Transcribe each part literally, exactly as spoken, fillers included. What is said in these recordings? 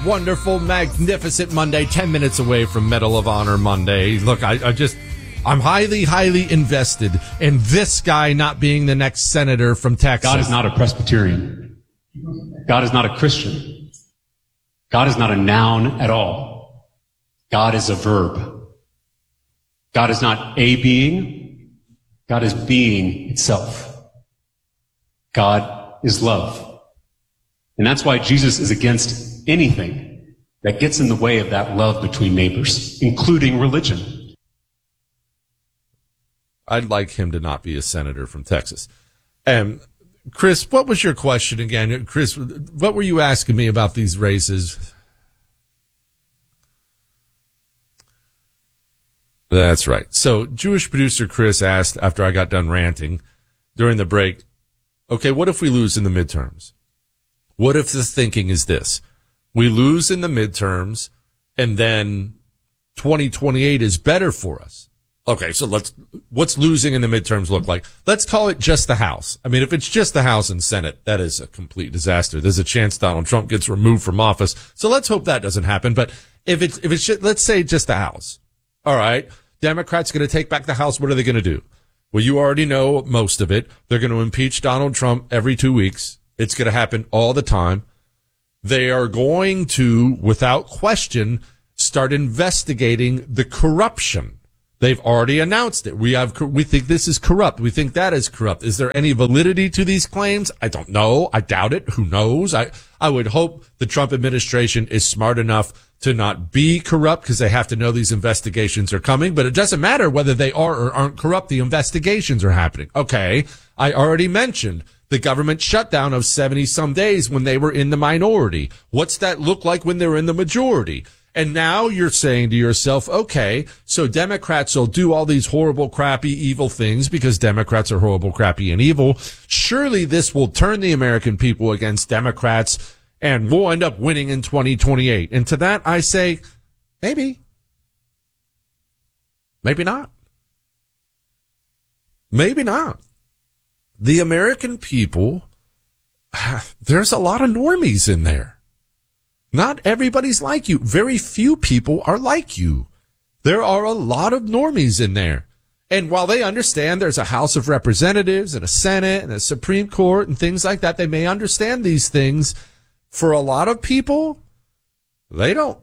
wonderful, magnificent Monday, ten minutes away from Medal of Honor Monday. Look, I, I just, I'm highly, highly invested in this guy not being the next senator from Texas. God is not a Presbyterian. God is not a Christian. God is not a noun at all. God is a verb. God is not a being. God is being itself. God is love. And that's why Jesus is against anything that gets in the way of that love between neighbors, including religion. I'd like him to not be a senator from Texas. Um, Chris, what was your question again? Chris, what were you asking me about these races? That's right. So Jewish producer Chris asked after I got done ranting during the break, okay, what if we lose in the midterms? What if the thinking is this? We lose in the midterms and then twenty twenty-eight is better for us. Okay, so let's, what's losing in the midterms look like? Let's call it just the House. I mean, if it's just the House and Senate, that is a complete disaster. There's a chance Donald Trump gets removed from office. So let's hope that doesn't happen. But if it's, if it's just, let's say just the House. All right. Democrats going to take back the House. What are they going to do? Well, you already know most of it. They're going to impeach Donald Trump every two weeks. It's going to happen all the time. They are going to, without question, start investigating the corruption. They've already announced it. We have, we think this is corrupt. We think that is corrupt. Is there any validity to these claims? I don't know. I doubt it. Who knows? I, I would hope the Trump administration is smart enough to not be corrupt because they have to know these investigations are coming. But it doesn't matter whether they are or aren't corrupt. The investigations are happening. Okay. I already mentioned the government shutdown of seventy some days when they were in the minority. What's that look like when they're in the majority? And now you're saying to yourself, okay, so Democrats will do all these horrible, crappy, evil things because Democrats are horrible, crappy, and evil. Surely this will turn the American people against Democrats and we'll end up winning in twenty twenty-eight. And to that I say, maybe. Maybe not. Maybe not. The American people, there's a lot of normies in there. Not everybody's like you. Very few people are like you. There are a lot of normies in there. And while they understand there's a House of Representatives and a Senate and a Supreme Court and things like that, they may understand these things. For a lot of people, they don't,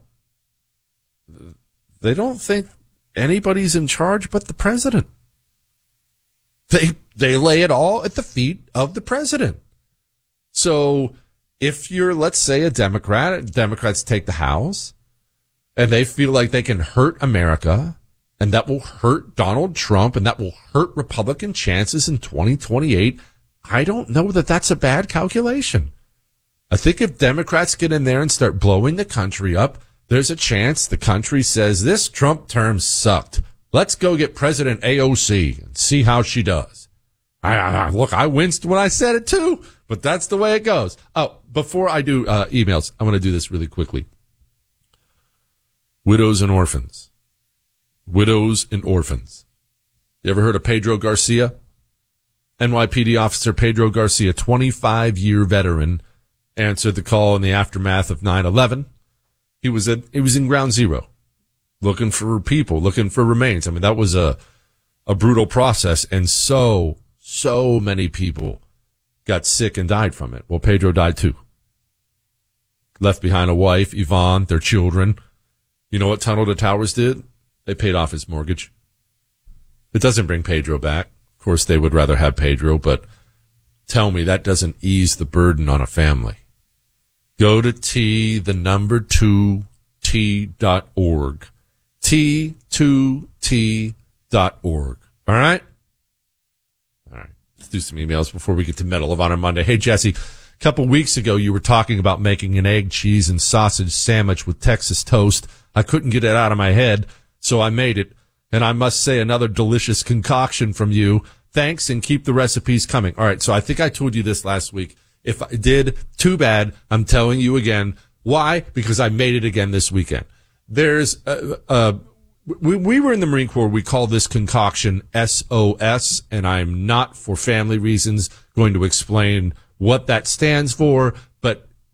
they don't think anybody's in charge but the president. They, they lay it all at the feet of the president. So if you're, let's say, a Democrat, Democrats take the House and they feel like they can hurt America and that will hurt Donald Trump and that will hurt Republican chances in twenty twenty-eight, I don't know that that's a bad calculation. I think if Democrats get in there and start blowing the country up, there's a chance the country says this Trump term sucked. Let's go get President A O C and see how she does. I, I, look, I winced when I said it too, but that's the way it goes. Oh, before I do uh, emails, I'm going to do this really quickly. Widows and orphans. Widows and orphans. You ever heard of Pedro Garcia? N Y P D officer Pedro Garcia, twenty-five year veteran, answered the call in the aftermath of nine eleven. He was at, he was in ground zero, looking for people, looking for remains. I mean, that was a, a brutal process. And so, so many people got sick and died from it. Well, Pedro died too. Left behind a wife, Yvonne, their children. You know what Tunnel to Towers did? They paid off his mortgage. It doesn't bring Pedro back. Of course, they would rather have Pedro, but tell me that doesn't ease the burden on a family. Go to T, the number two, T dot org. T two T dot org. All right? All right. Let's do some emails before we get to Medal of Honor Monday. Hey, Jesse, a couple weeks ago you were talking about making an egg, cheese, and sausage sandwich with Texas toast. I couldn't get it out of my head, so I made it. And I must say, another delicious concoction from you. Thanks, and keep the recipes coming. All right, so I think I told you this last week. If I did, too bad. I'm telling you again. Why? Because I made it again this weekend. There's, uh, uh, we, we were in the Marine Corps. We call this concoction S O S, and I'm not, for family reasons, going to explain what that stands for, but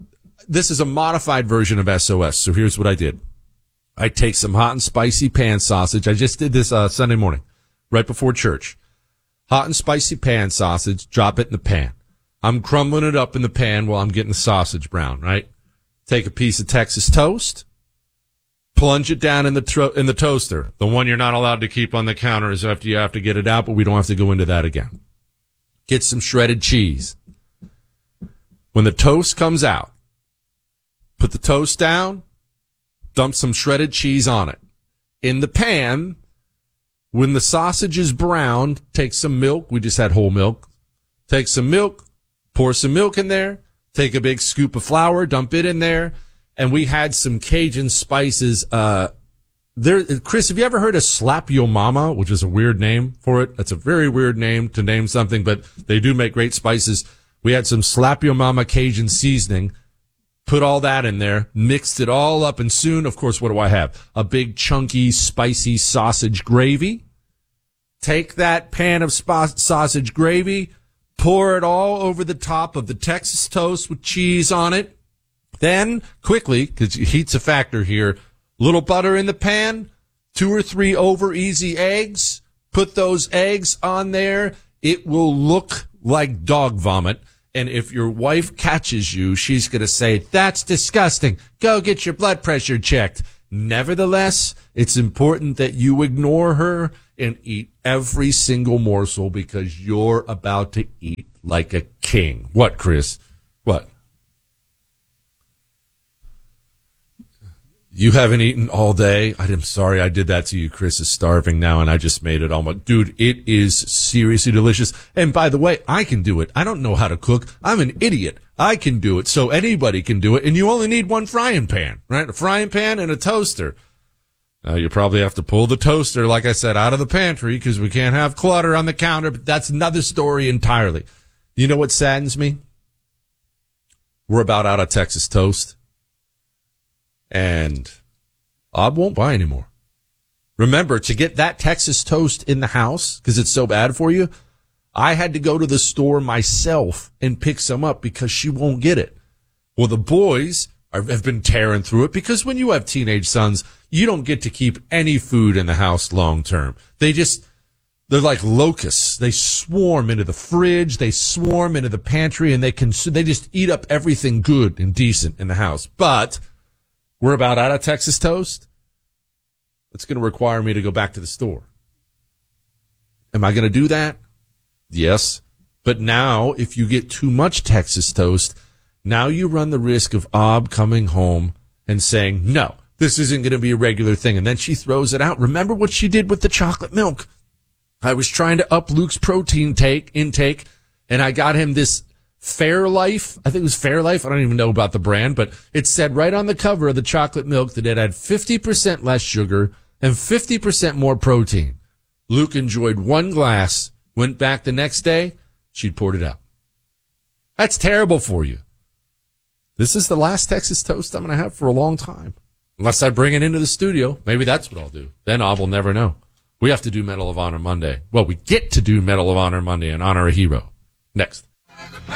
this is a modified version of S O S. So here's what I did. I take some hot and spicy pan sausage. I just did this uh, Sunday morning, right before church. Hot and spicy pan sausage, drop it in the pan. I'm crumbling it up in the pan while I'm getting the sausage brown, right? Take a piece of Texas toast, plunge it down in the tro- in the toaster. The one you're not allowed to keep on the counter is after you have to get it out, but we don't have to go into that again. Get some shredded cheese. When the toast comes out, put the toast down, dump some shredded cheese on it. In the pan, when the sausage is browned, take some milk. We just had whole milk. Take some milk, pour some milk in there, take a big scoop of flour, dump it in there, and we had some Cajun spices. Uh, there, Chris, have you ever heard of Slap Yo Mama, which is a weird name for it? That's a very weird name to name something, but they do make great spices. We had some Slap Yo Mama Cajun seasoning. Put all that in there, mixed it all up, and soon, of course, what do I have? A big, chunky, spicy sausage gravy. Take that pan of sp- sausage gravy, pour it all over the top of the Texas toast with cheese on it. Then, quickly, because heat's a factor here, little butter in the pan, two or three over easy eggs. Put those eggs on there. It will look like dog vomit. And if your wife catches you, she's going to say, that's disgusting. Go get your blood pressure checked. Nevertheless, it's important that you ignore her and eat every single morsel because you're about to eat like a king. What, Chris? What? You haven't eaten all day? I'm sorry I did that to you. Chris is starving now, and I just made it almost. Dude, it is seriously delicious. And by the way, I can do it. I don't know how to cook. I'm an idiot. I can do it, so anybody can do it. And you only need one frying pan, right? A frying pan and a toaster. Now, you probably have to pull the toaster, like I said, out of the pantry because we can't have clutter on the counter, but that's another story entirely. You know what saddens me? We're about out of Texas toast. And Ob won't buy anymore. Remember, to get that Texas toast in the house, because it's so bad for you, I had to go to the store myself and pick some up because she won't get it. Well, the boys are, have been tearing through it because when you have teenage sons, you don't get to keep any food in the house long term. They just, they're like locusts. They swarm into the fridge, they swarm into the pantry, and they can, they just eat up everything good and decent in the house. But we're about out of Texas toast. It's going to require me to go back to the store. Am I going to do that? Yes. But now, if you get too much Texas toast, now you run the risk of Ob coming home and saying, no, this isn't going to be a regular thing. And then she throws it out. Remember what she did with the chocolate milk? I was trying to up Luke's protein take intake, and I got him this Fairlife, I think it was Fairlife. I don't even know about the brand, but it said right on the cover of the chocolate milk that it had fifty percent less sugar and fifty percent more protein. Luke enjoyed one glass, went back the next day, she'd poured it out. That's terrible for you. This is the last Texas toast I'm going to have for a long time. Unless I bring it into the studio. Maybe that's what I'll do. Then Ob will never know. We have to do Medal of Honor Monday. Well, we get to do Medal of Honor Monday and honor a hero. Next.